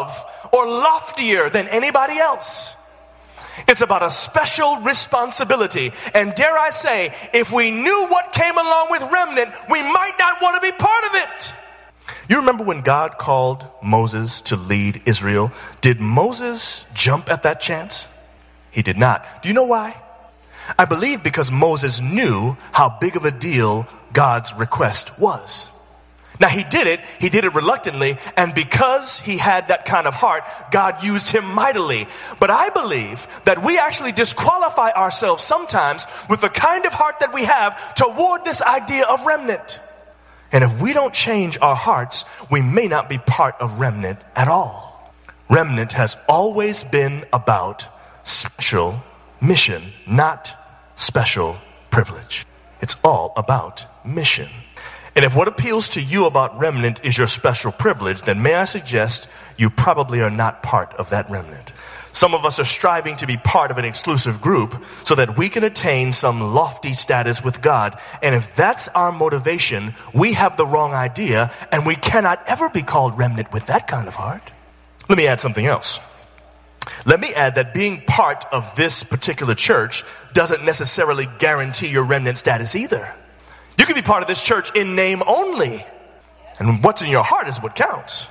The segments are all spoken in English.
above or loftier than anybody else. It's about a special responsibility. And dare I say, if we knew what came along with remnant, we might not want to be part of it. You remember when God called Moses to lead Israel? Did Moses jump at that chance? He did not. Do you know why? I believe because Moses knew how big of a deal God's request was. Now he did it reluctantly, and because he had that kind of heart, God used him mightily. But I believe that we actually disqualify ourselves sometimes with the kind of heart that we have toward this idea of remnant. And if we don't change our hearts, we may not be part of remnant at all. Remnant has always been about special mission, not special privilege. It's all about mission. And if what appeals to you about remnant is your special privilege, then may I suggest you probably are not part of that remnant. Some of us are striving to be part of an exclusive group so that we can attain some lofty status with God. And if that's our motivation, we have the wrong idea, and we cannot ever be called remnant with that kind of heart. Let me add something else. Let me add that being part of this particular church doesn't necessarily guarantee your remnant status either. You can be part of this church in name only. And what's in your heart is what counts.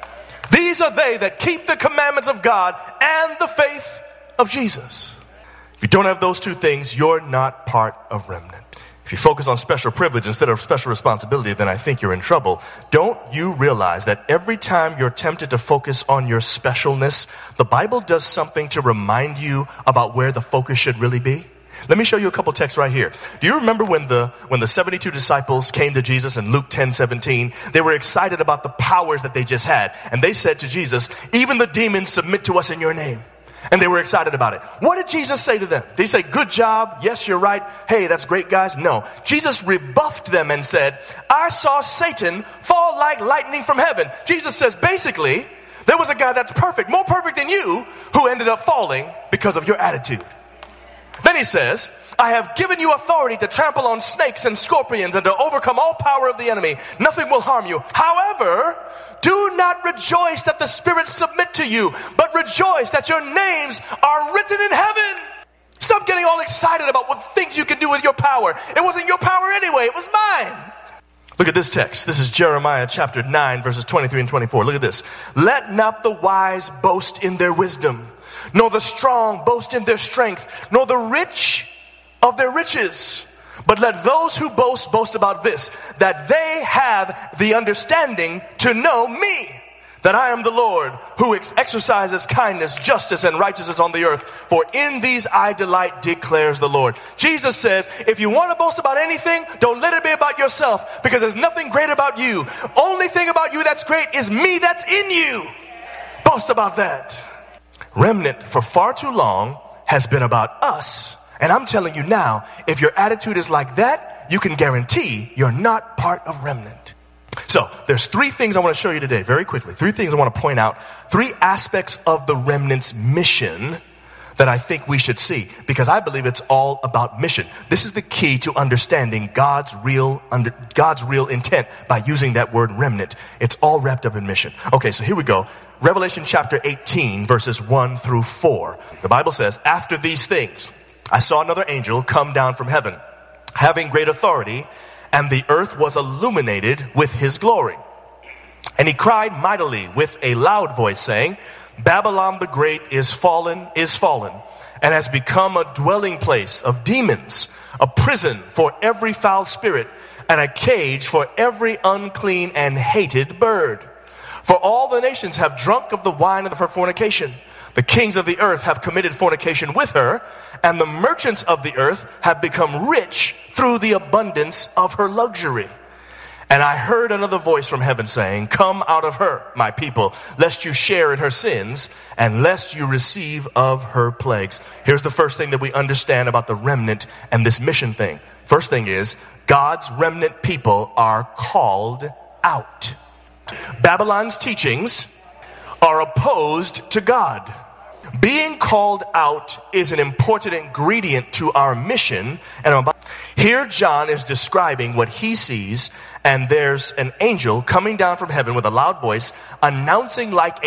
These are they that keep the commandments of God and the faith of Jesus. If you don't have those two things, you're not part of remnant. If you focus on special privilege instead of special responsibility, then I think you're in trouble. Don't you realize that every time you're tempted to focus on your specialness, the Bible does something to remind you about where the focus should really be? Let me show you a couple texts right here. Do you remember when the 72 disciples came to Jesus in Luke 10:17? They were excited about the powers that they just had. And they said to Jesus, even the demons submit to us in your name. And they were excited about it. What did Jesus say to them? Did he say, good job? Yes, you're right. Hey, that's great, guys. No. Jesus rebuffed them and said, I saw Satan fall like lightning from heaven. Jesus says, basically, there was a guy that's perfect, more perfect than you, who ended up falling because of your attitude. Then he says, I have given you authority to trample on snakes and scorpions and to overcome all power of the enemy. Nothing will harm you. However, do not rejoice that the spirits submit to you, but rejoice that your names are written in heaven. Stop getting all excited about what things you can do with your power. It wasn't your power anyway. It was mine. Look at this text. This is Jeremiah chapter 9, verses 23 and 24. Look at this. Let not the wise boast in their wisdom, nor the strong boast in their strength, nor the rich of their riches. But let those who boast, boast about this, that they have the understanding to know me, that I am the Lord who exercises kindness, justice, and righteousness on the earth. For in these I delight, declares the Lord. Jesus says, if you want to boast about anything, don't let it be about yourself, because there's nothing great about you. Only thing about you that's great is me that's in you. Boast about that. Remnant for far too long has been about us. And I'm telling you now, if your attitude is like that, you can guarantee you're not part of remnant. So there's three things I want to show you today very quickly. Three things I want to point out. Three aspects of the remnant's mission that I think we should see, because I believe it's all about mission. This is the key to understanding God's real intent by using that word remnant. It's all wrapped up in mission. Okay, so here we go. Revelation chapter 18, verses 1 through 4. The Bible says, after these things, I saw another angel come down from heaven, having great authority, and the earth was illuminated with his glory. And he cried mightily with a loud voice, saying, Babylon the Great is fallen, and has become a dwelling place of demons, a prison for every foul spirit, and a cage for every unclean and hated bird. For all the nations have drunk of the wine of her fornication. The kings of the earth have committed fornication with her, and the merchants of the earth have become rich through the abundance of her luxury. And I heard another voice from heaven saying, come out of her, my people, lest you share in her sins, and lest you receive of her plagues. Here's the first thing that we understand about the remnant and this mission thing. First thing is, God's remnant people are called out. Babylon's teachings are opposed to God. Being called out is an important ingredient to our mission. And here John is describing what he sees, and there's an angel coming down from heaven with a loud voice announcing like